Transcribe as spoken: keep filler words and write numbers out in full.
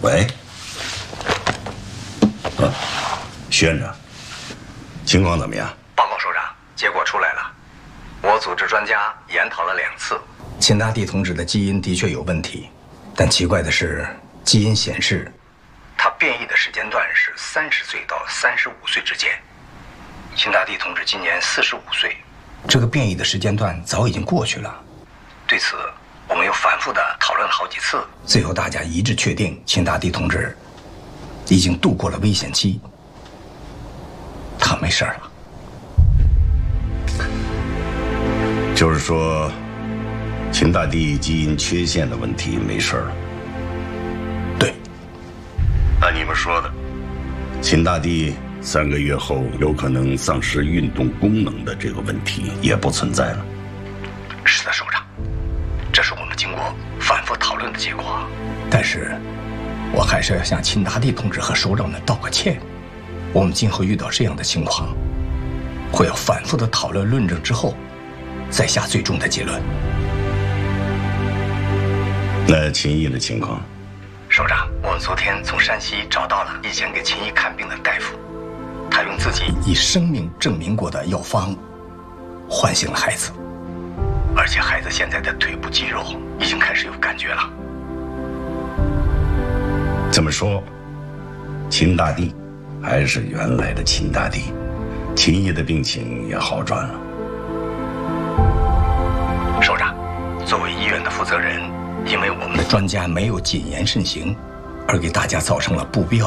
喂，啊，徐院长，情况怎么样？ 报告首长，结果出来了。我组织专家研讨了两次，秦大地同志的基因的确有问题，但奇怪的是，基因显示他变异的时间段是三十岁到三十五岁之间。秦大地同志今年四十五岁，这个变异的时间段早已经过去了。对此，我们又反复的讨论了好几次，最后大家一致确定，秦大地同志已经度过了危险期，他没事了。 就是说，秦大地基因缺陷的问题没事了。 对。 按你们说的，秦大地三个月后有可能丧失运动功能的这个问题也不存在了。 是的，首长，这是我们经过反复讨论的结果。但是，我还是要向秦大地同志和首长们道个歉。我们今后遇到这样的情况，会要反复的讨论论证之后，再下最终的结论。 那秦毅的情况？ 首长，我们昨天从山西找到了以前给秦毅看病的大夫，他用自己以生命证明过的药方唤醒了孩子，而且孩子现在的腿部肌肉已经开始有感觉了。 这么说，秦大地还是原来的秦大地，秦毅的病情也好转了。 首长，作为医院的负责人，因为我们的专家没有谨言慎行，而给大家造成了不必要